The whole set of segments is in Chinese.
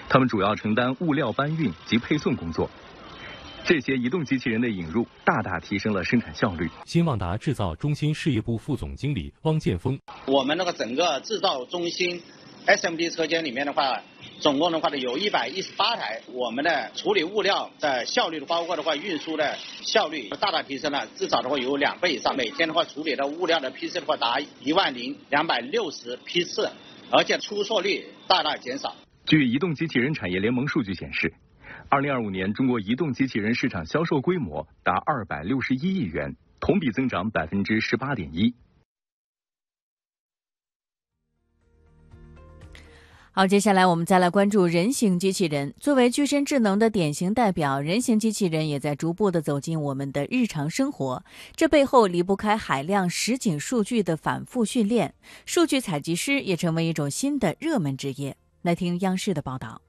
他们主要承担物料搬运及配送工作。这些移动机器人的引入，大大提升了生产效率。 新旺达制造中心事业部副总经理汪建峰： 我们那个整个制造中心 SMD 车间里面的话，总共的话呢有118台，我们的处理物料的效率，包括的话运输的效率大大提升了，至少的话有2倍以上。每天的话处理的物料的批次的话达10260批次，而且出错率大大减少。 据移动机器人产业联盟数据显示，2025年中国移动机器人市场销售规模达261亿元，同比增长18.1%。 好，接下来我们再来关注人形机器人。作为具身智能的典型代表，人形机器人也在逐步地走进我们的日常生活。这背后离不开海量实景数据的反复训练，数据采集师也成为一种新的热门职业。来听央视的报道。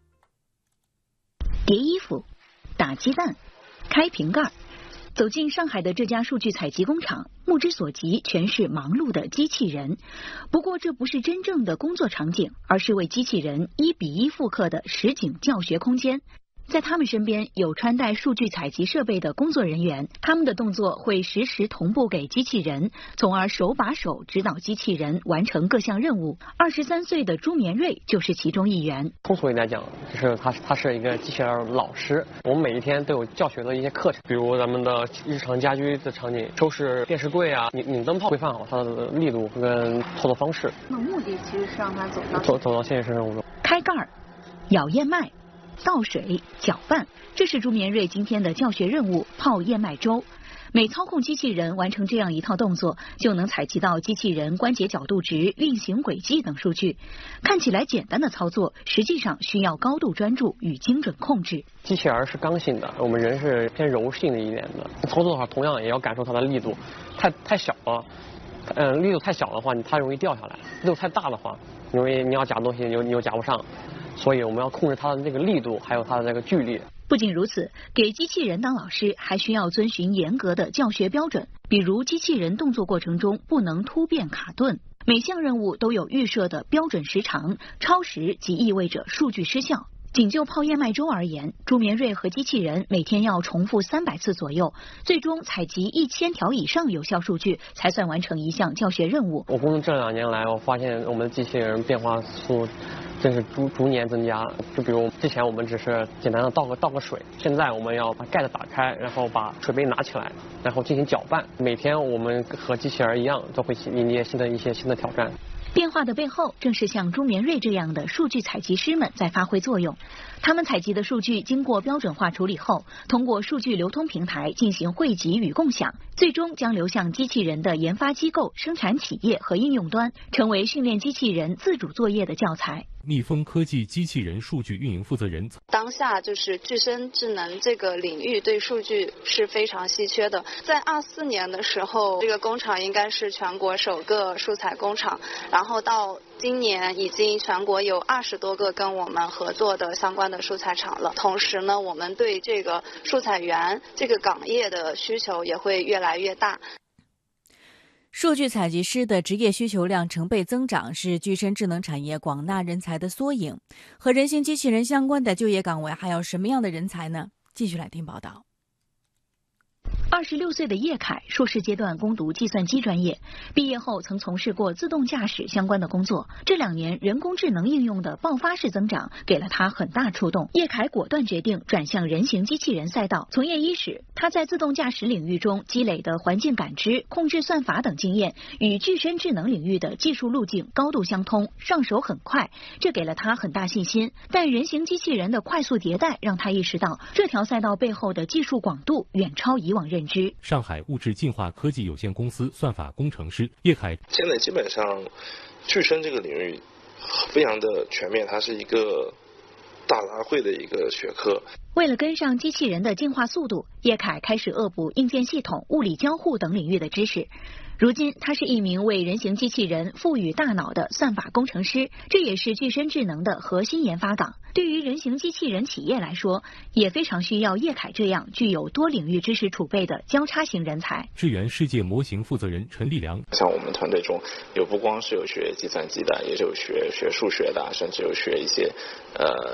叠衣服、打鸡蛋、开瓶盖，走进上海的这家数据采集工厂，目之所及全是忙碌的机器人。不过这不是真正的工作场景，而是为机器人1比1复刻的实景教学空间。在他们身边有穿戴数据采集设备的工作人员，他们的动作会实时同步给机器人，从而手把手指导机器人完成各项任务。23岁的朱绵瑞就是其中一员。 通俗一点讲，就是他是一个机器人老师，我们每一天都有教学的一些课程，比如咱们的日常家居的场景，收拾电视柜啊，拧灯泡，规范好它的力度跟操作方式。 那目的其实是让它走到现实生活中。 开盖、舀燕麦、倒水、搅拌，这是朱绵瑞今天的教学任务，泡燕麦粥。每操控机器人完成这样一套动作，就能采集到机器人关节角度值、运行轨迹等数据。看起来简单的操作，实际上需要高度专注与精准控制。 机器人是刚性的，我们人是偏柔性的一点的。操作的话，同样也要感受它的力度，太小了，力度太小的话，它容易掉下来；力度太大的话，你要夹东西，你又夹不上。所以我们要控制它的这个力度，还有它的这个距离。 不仅如此，给机器人当老师还需要遵循严格的教学标准，比如机器人动作过程中不能突变卡顿，每项任务都有预设的标准时长，超时即意味着数据失效。仅就泡燕麦粥而言，朱绵瑞和机器人每天要重复300次左右，最终采集1000条以上有效数据，才算完成一项教学任务。 我工作这2年来，我发现我们的机器人变化速真是逐年增加。就比如之前我们只是简单的倒个水，现在我们要把盖子打开，然后把水杯拿起来，然后进行搅拌。每天我们和机器人一样，都会迎接一些新的挑战。 变化的背后，正是像朱绵瑞这样的数据采集师们在发挥作用。他们采集的数据经过标准化处理后，通过数据流通平台进行汇集与共享，最终将流向机器人的研发机构、生产企业和应用端，成为训练机器人自主作业的教材。 逆风科技机器人数据运营负责人： 当下就是具身智能这个领域对数据是非常稀缺的。在24年的时候，这个工厂应该是全国首个数采工厂，然后到今年已经全国有20多个跟我们合作的相关的数采厂了。同时呢，我们对这个数采员这个岗业的需求也会越来越大。 数据采集师的职业需求量成倍增长，是具身智能产业广纳人才的缩影。和人形机器人相关的就业岗位还有什么样的人才呢？继续来听报道。 26岁的叶凯，硕士阶段攻读计算机专业，毕业后曾从事过自动驾驶相关的工作。这2年人工智能应用的爆发式增长，给了他很大触动。叶凯果断决定转向人形机器人赛道。从业伊始，他在自动驾驶领域中积累的环境感知、控制算法等经验，与具身智能领域的技术路径高度相通，上手很快，这给了他很大信心。但人形机器人的快速迭代，让他意识到这条赛道背后的技术广度远超以往认知。 上海物质进化科技有限公司算法工程师叶凯： 现在基本上具身这个领域非常的全面，它是一个大杂烩的一个学科。 为了跟上机器人的进化速度，叶凯开始恶补硬件系统、物理交互等领域的知识。如今，他是一名为人形机器人赋予大脑的算法工程师，这也是具身智能的核心研发岗。对于人形机器人企业来说，也非常需要叶凯这样具有多领域知识储备的交叉型人才。 智源世界模型负责人陈立良： 像我们团队中不光是有学计算机的，也有学数学的，甚至有学一些